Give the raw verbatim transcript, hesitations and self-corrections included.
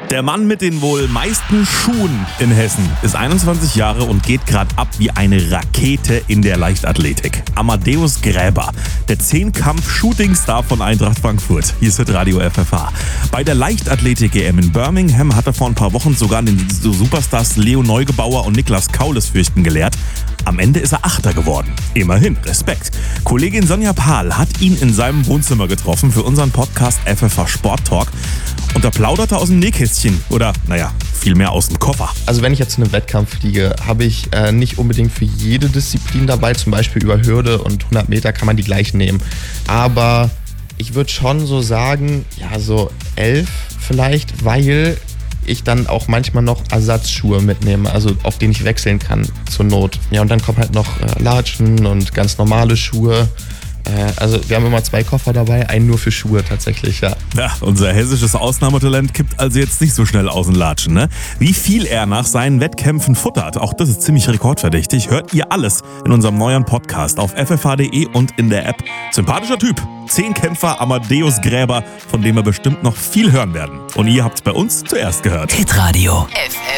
Der Mann mit den wohl meisten Schuhen in Hessen ist einundzwanzig Jahre und geht gerade ab wie eine Rakete in der Leichtathletik. Amadeus Gräber, der Zehnkampf-Shootingstar von Eintracht Frankfurt. Hier ist Radio F F H. Bei der Leichtathletik-E M in Birmingham hat er vor ein paar Wochen sogar den Superstars Leo Neugebauer und Niklas Kaulus fürchten gelehrt. Am Ende ist er Achter geworden. Immerhin, Respekt. Kollegin Sonja Pahl hat ihn in seinem Wohnzimmer getroffen für unseren Podcast F F H Sport Talk. Und da plaudert er aus dem Nähkästchen. Oder, naja, vielmehr aus dem Koffer. Also wenn ich jetzt zu einem Wettkampf fliege, habe ich äh, nicht unbedingt für jede Disziplin dabei. Zum Beispiel über Hürde und hundert Meter kann man die gleichen nehmen. Aber ich würde schon so sagen, ja, so elf vielleicht, weil ich dann auch manchmal noch Ersatzschuhe mitnehme, also auf denen ich wechseln kann zur Not. Ja, und dann kommen halt noch äh, Latschen und ganz normale Schuhe. Äh, also wir haben immer zwei Koffer dabei, einen nur für Schuhe tatsächlich, ja. Ja, unser hessisches Ausnahmetalent kippt also jetzt nicht so schnell aus dem Latschen, ne? Wie viel er nach seinen Wettkämpfen futtert, auch das ist ziemlich rekordverdächtig, hört ihr alles in unserem neuen Podcast auf f f h punkt d e und in der App. Sympathischer Typ, Zehnkämpfer Amadeus Gräber, von dem wir bestimmt noch viel hören werden. Und ihr habt's bei uns zuerst gehört. Hitradio F F